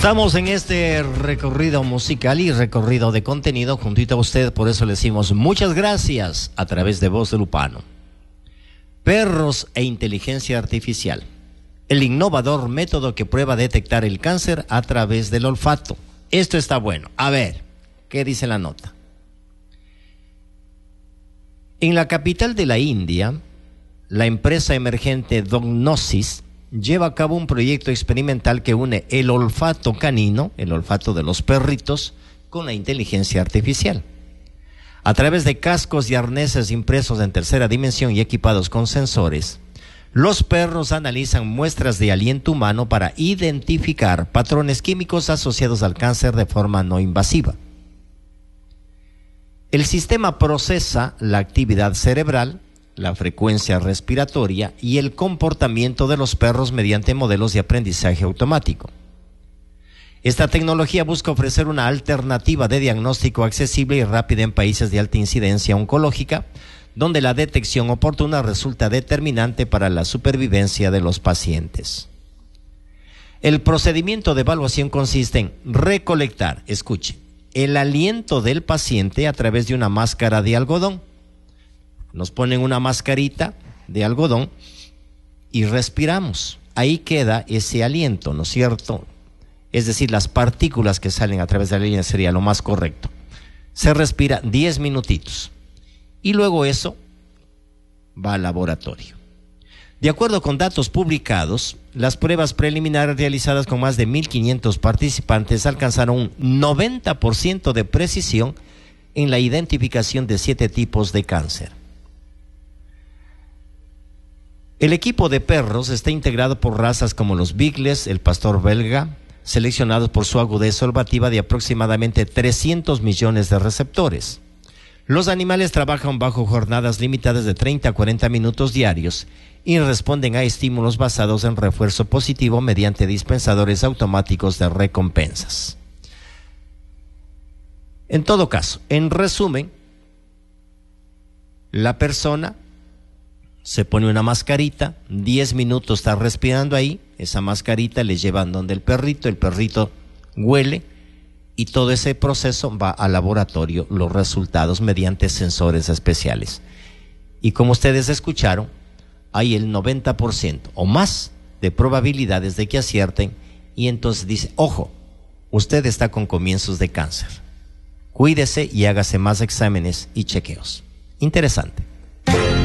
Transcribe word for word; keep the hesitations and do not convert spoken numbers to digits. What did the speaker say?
Estamos en este recorrido musical y recorrido de contenido juntito a usted, por eso le decimos muchas gracias a través de Voz de Lupano. Perros e inteligencia artificial, el innovador método que prueba detectar el cáncer a través del olfato. Esto está bueno. A ver, ¿qué dice la nota? En la capital de la India, la empresa emergente Dognosis lleva a cabo un proyecto experimental que une el olfato canino, el olfato de los perritos, con la inteligencia artificial. A través de cascos y arneses impresos en tercera dimensión y equipados con sensores, los perros analizan muestras de aliento humano para identificar patrones químicos asociados al cáncer de forma no invasiva. El sistema procesa la actividad cerebral, la frecuencia respiratoria y el comportamiento de los perros mediante modelos de aprendizaje automático. Esta tecnología busca ofrecer una alternativa de diagnóstico accesible y rápida en países de alta incidencia oncológica, donde la detección oportuna resulta determinante para la supervivencia de los pacientes. El procedimiento de evaluación consiste en recolectar, escuche, el aliento del paciente a través de una máscara de algodón. Nos ponen una mascarita de algodón y respiramos. Ahí queda ese aliento, ¿no es cierto? Es decir, las partículas que salen a través de la línea sería lo más correcto. Se respira diez minutitos y luego eso va al laboratorio. De acuerdo con datos publicados, las pruebas preliminares realizadas con más de mil quinientos participantes alcanzaron un noventa por ciento de precisión en la identificación de siete tipos de cáncer. El equipo de perros está integrado por razas como los Beagles, el pastor belga, seleccionados por su agudeza olfativa de aproximadamente trescientos millones de receptores. Los animales trabajan bajo jornadas limitadas de treinta a cuarenta minutos diarios y responden a estímulos basados en refuerzo positivo mediante dispensadores automáticos de recompensas. En todo caso, en resumen, la persona se pone una mascarita, diez minutos está respirando ahí, esa mascarita le llevan donde el perrito, el perrito huele y todo ese proceso va al laboratorio, los resultados mediante sensores especiales. Y como ustedes escucharon, hay el noventa por ciento o más de probabilidades de que acierten y entonces dice, ojo, usted está con comienzos de cáncer. Cuídese y hágase más exámenes y chequeos. Interesante.